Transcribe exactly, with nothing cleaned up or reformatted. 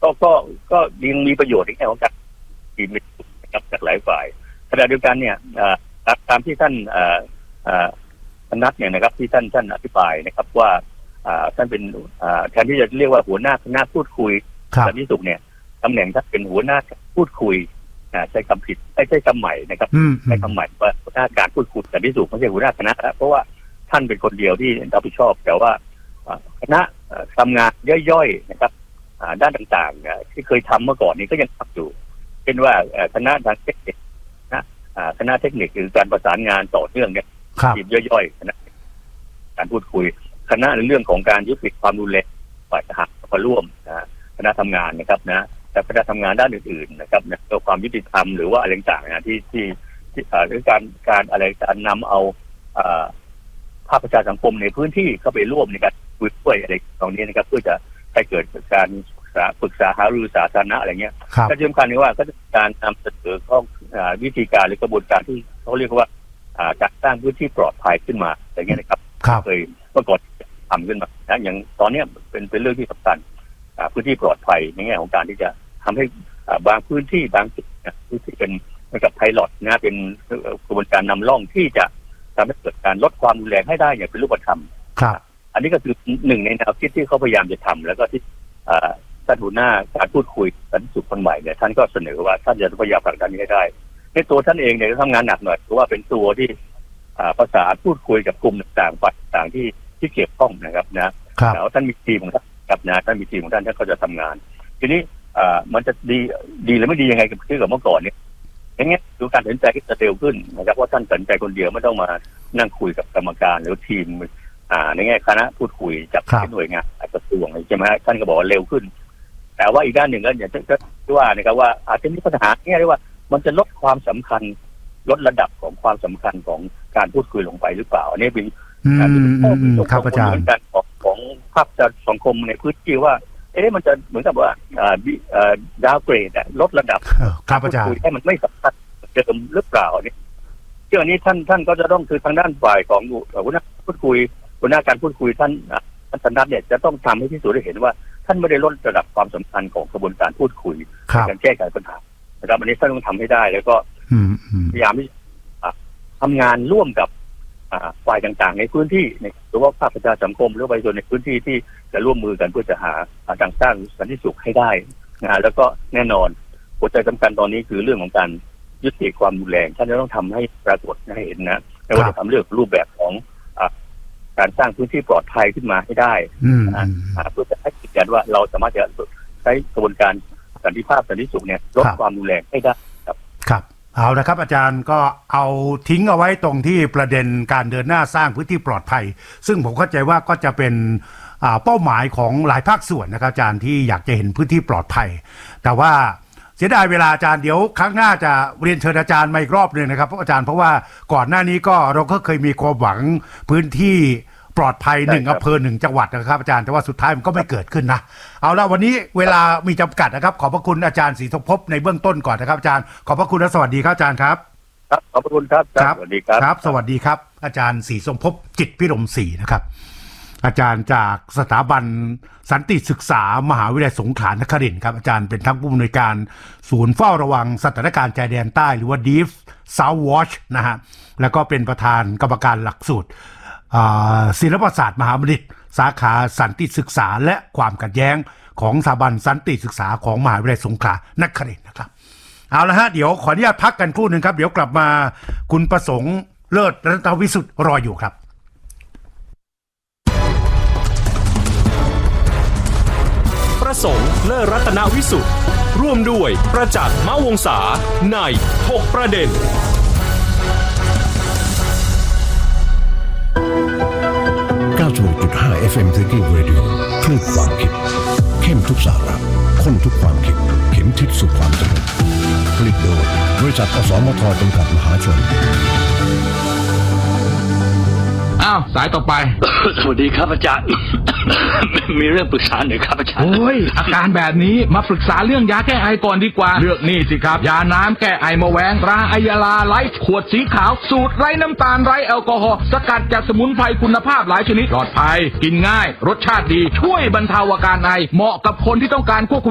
ก็ก็ก็ยังมีประโยชน์ในแง่ของการทีมนะครับจากหลายฝ่ายขณะเดียวกันเนี่ยตามที่ท่านนัดเนี่ยนะครับที่ท่านท่านอธิบายนะครับว่าท่านเป็นแทนที่จะเรียกว่าหัวหน้าคณะพูดคุยสันติสุขเนี่ยตำแหน่งท่านเป็นหัวหน้าพูดคุยใช้คำผิดไม่ใช่คำใหม่นะครับใช้คำใหม่ว่าหัวหน้าการพูดคุยสันติสุขไม่ใช่หัวหน้าคณะเพราะว่าท่านเป็นคนเดียวที่รับผิดชอบแต่ว่าคณะทำงานย่อยๆนะครับด้านต่างๆที่เคยทำเมื่อก่อนนี้ก็ยังทำอยู่เช่นว่าคณะทางเทคนิคนะคณะเทคนิคคือการประสานงานต่อเนื่องเนี่ยทีมย่อยๆคณะการพูดคุยคณะในเรื่องของการยุติความรุนแรงฝ่ายทหารมาร่วมนะคณะทำงานนะครับนะแต่คณะทำงานด้านอื่นๆนะครับนะตัวความยุติธรรมหรือว่าอะไรต่างๆนะที่ที่ที่หรือการการอะไรการนำเอาภาคประชาสังคมในพื้นที่เข้าไปร่วมในการคุยด้วยอะไรตรงนี้นะครับเพื่อจะให้เกิดการปรึกษาหารือสาธารณะอะไรเงี้ยก็สำคัญว่าก็การนำเสนอข้อวิธีการหรือกระบวนการที่เขาเรียกว่าการสร้างพื้นที่ปลอดภัยขึ้นมาอย่างเงี้ยนะครับเคยเมื่อก่อนทำขึ้นมานะอย่างตอนนี้เป็นเป็นเรื่องที่สำคัญพื้นที่ปลอดภัยในแง่ของการที่จะทำให้บางพื้นที่บางจุดนะพื้นที่เป็นเหมือนกับไพลอตนะเป็นกระบวนการนำร่องที่จะทำให้เกิดการลดความรุนแรงให้ได้อย่างเป็นรูปธรรมอันนี้ก็คือหนึ่งในแนวคิดที่เขาพยายามจะทำแล้วก็ที่ท่านหัวหน้าการพูดคุยสันติสุขคนใหม่เนี่ยท่านก็เสนอว่าท่านจะพยายามผลักดันนี้ให้ได้ในตัวท่านเองเนี่ยทำงานหนักหน่อยเพราะว่าเป็นตัวที่ประสานพูดคุยกับกลุ่มต่างๆฝ่ายต่างๆที่ที่เกี่ยวข้องนะครับนะแล้วท่านมีทีมของท่านครับนะท่านมีทีมของท่านท่านก็จะทำงานทีนี้มันจะดีดีหรือไม่ดียังไงกับที่กับเมื่อก่อนเนี่ยอย่างเงี้ยดูการตัดสินใจที่จะเร็วขึ้นนะครับว่าท่านตัดสินใจคนเดียวไม่ต้องมานั่งคุยกับกรรมการหรือทีมในแง่คณะพูดคุยจากหน่วยงานกระทรวงใช่ไหมท่านก็บอกว่าเร็วขึ้นแต่ว่าอีกด้านหนึ่งก็อย่างที่ว่านะครับว่าอาจจะมีปัญหาเนี่ยเรียกว่ามันจะลดความสำคัญลดระดับของความสำคัญของการพูดคุยลงไปหรือเปล่าอันนี้เป็นการที่เป็นข้อมูลเหมือนกันของของภาคสังคมในพื้นที่ว่าเอ๊ะมันจะเหมือนกับว่าดาวเกรดลดระดับการพูดคุยให้มันไม่สำคัญเดิมหรือเปล่าเนี่ยเรื่องนี้ท่านท่านก็จะต้องคือทางด้านฝ่ายของหัวหน้าพูดคุยหัวหน้าการพูดคุยท่านท่านสันนัดเนี่ยจะต้องทำให้พิสูจน์ได้เห็นว่าท่านไม่ได้ลดระดับความสำคัญของกระบวนการพูดคุยการแก้ไขปัญหานะครับอันนี้ท่านต้องทำให้ได้แล้วก็พยายามที่ทำงานร่วมกับฝ่ายต่างๆในพื้นที่หรือว่าภาคประชาสังคมหรือประชาชนในพื้นที่ที่จะร่วมมือกันเพื่อจะหาทางสร้างสันติสุขให้ได้นะแล้วก็แน่นอนหัวใจสำคัญตอนนี้คือเรื่องของการยุติความรุนแรงท่านจะต้องทำให้ปรากฏให้เห็นนะไม่ว่าจะทำเรื่องรูปแบบของการสร้างพื้นที่ปลอดภัยขึ้นมาให้ได้นะเพื่อจะให้ยืนยันว่าเราสามารถจะใช้กระบวนการสันติภาพสันติสุขเนี่ยลดความรุนแรงให้ได้ครับครับเอาละครับอาจารย์ก็เอาทิ้งเอาไว้ตรงที่ประเด็นการเดินหน้าสร้างพื้นที่ปลอดภัยซึ่งผมเข้าใจว่าก็จะเป็นเป้าหมายของหลายภาคส่วนนะครับอาจารย์ที่อยากจะเห็นพื้นที่ปลอดภัยแต่ว่าเสียดายเวลาอาจารย์เดี๋ยวครั้งหน้าจะเรียนเชิญอาจารย์มาอีกรอบนึงนะครับอาจารย์เพราะว่าก่อนหน้านี้ก็เราก็เคยมีความหวังพื้นที่ปลอดภัยหนึ่งอำเภอหนึ่งจังหวัดนะครับอาจารย์แต่ว่าสุดท้ายมันก็ไม่เกิดขึ้นนะเอาละวันนี้เวลามีจำกัดนะครับขอบพระคุณอาจารย์ศรีสมภพในเบื้องต้นก่อนนะครับอาจารย์ขอบพระคุณและสวัสดีครับอาจารย์ครับครับขอบพระคุณครับครับสวัสดีครับครับสวัสดีครับอาจารย์ศรีสมภพจิตพิรมศรีนะครับอาจารย์จากสถาบันสันติศึกษามหาวิทยาลัยสงขลานครินทร์ครับอาจารย์เป็นทั้งผู้อำนวยการศูนย์เฝ้าระวังสถานการณ์ชายแดนใต้หรือว่า Deep South Watch นะฮะแล้วก็เป็นประธานกรรมการหลักสูตรศิลปศาสตร์มหาบัณฑิตสาขาสันติศึกษาและความขัดแย้งของสถาบันสันติศึกษาของมหาวิทยาลัยสงขลานครินทร์นะครับเอาละฮะเดี๋ยวขออนุญาตพักกันครู่หนึ่งครับเดี๋ยวกลับมาคุณประสงค์เลิศรัตนวิสุทธิ์รออยู่ครับประสงค์เลิศรัตนวิสุทธิ์ร่วมด้วยประจักษ์มะวงศาในหกประเด็นเก้าสิบหกจุดห้า เอฟ เอ็ม City Radio คลื่นความคิดเข้มทุกสาระข้นทุกความคิดเข็มทิศสู่ความสงบผลิตโดยบริษัทอสมทจำกัดมหาชนอ้าวสายต่อไปสวัสดีครับอาจารย์ มีเรื่องปรึกษาหน่อยครับอาจารย์โอ้ยอาการแบบนี้มาปรึกษาเรื่องยาแก้ไอก่อนดีกว่าเลือกนี่สิครับยาน้ำแก้ไอมะแวงตราไอยาลาไลท์ขวดสีขาวสูตรไร้น้ำตาลไร้แอลกอฮอล์สกัดจากสมุนไพรคุณภาพหลายชนิดปลอดภัยกินง่ายรสชาติดีช่วยบรรเทาอาการไอเหมาะกับคนที่ต้องการควบคุม